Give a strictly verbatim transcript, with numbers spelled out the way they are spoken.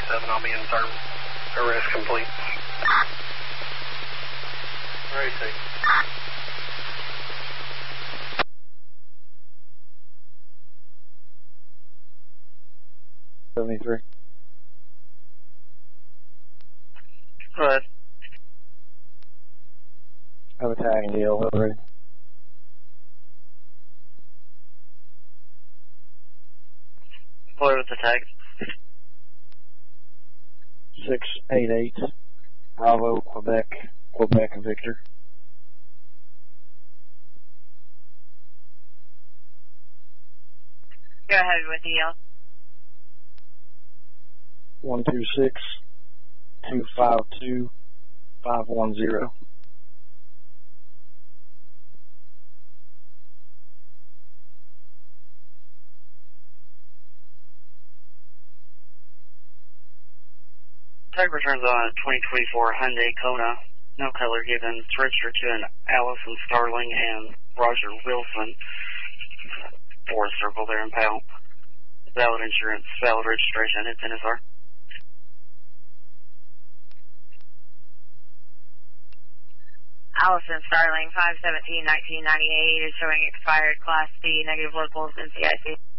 seven, I'll be in service. Arrest complete. Ready, take. seventy-three. Go ahead. I have a tag in the L already. Play with the tag. six eight eight, Bravo, Quebec, Quebec, Victor. Go ahead with the L. one two six, two five two, five one zero. Tag returns on a twenty twenty-four Hyundai Kona. No color given. It's registered to an Allison Starling and Roger Wilson. Forest Circle there in Powell. Valid insurance, valid registration. It's N S R. Allison Starling, five seventeen nineteen ninety-eight is showing expired Class B, negative locals in C I C.